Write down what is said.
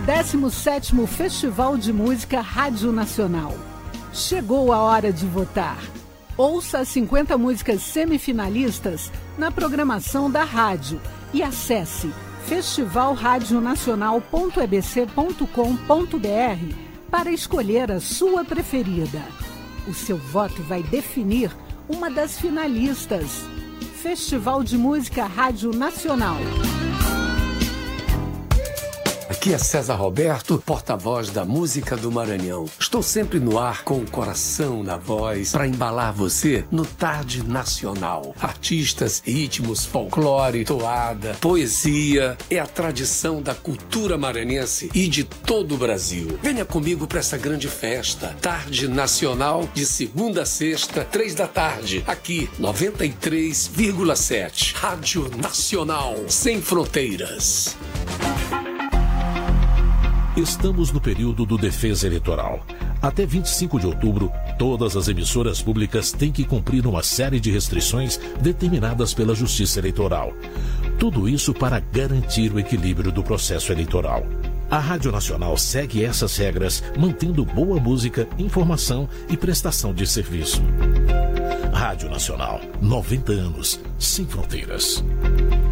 17º Festival de Música Rádio Nacional. Chegou a hora de votar. Ouça as 50 músicas semifinalistas na programação da rádio e acesse festivalradionacional.ebc.com.br para escolher a sua preferida. O seu voto vai definir uma das finalistas. Festival de Música Rádio Nacional. Aqui é César Roberto, porta-voz da música do Maranhão. Estou sempre no ar com o coração na voz para embalar você no Tarde Nacional. Artistas, ritmos, folclore, toada, poesia. É a tradição da cultura maranhense e de todo o Brasil. Venha comigo para essa grande festa. Tarde Nacional, de segunda a sexta, 3 da tarde. Aqui, 93,7. Rádio Nacional, sem fronteiras. Estamos no período do Defesa Eleitoral. Até 25 de outubro, todas as emissoras públicas têm que cumprir uma série de restrições determinadas pela Justiça Eleitoral. Tudo isso para garantir o equilíbrio do processo eleitoral. A Rádio Nacional segue essas regras, mantendo boa música, informação e prestação de serviço. Rádio Nacional, 90 anos, sem fronteiras.